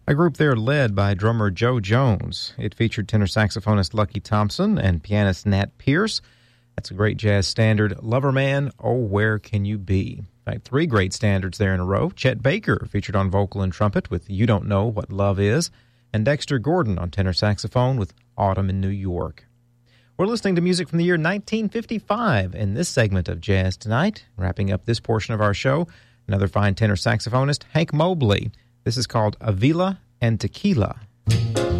A group there led by drummer Joe Jones. It featured tenor saxophonist Lucky Thompson and pianist Nat Pierce. That's a great jazz standard, Lover Man, Oh Where Can You Be? In fact, three great standards there in a row. Chet Baker featured on vocal and trumpet with You Don't Know What Love Is, and Dexter Gordon on tenor saxophone with Autumn in New York. We're listening to music from the year 1955 in this segment of Jazz Tonight. Wrapping up this portion of our show, another fine tenor saxophonist, Hank Mobley. This is called Avila and Tequila.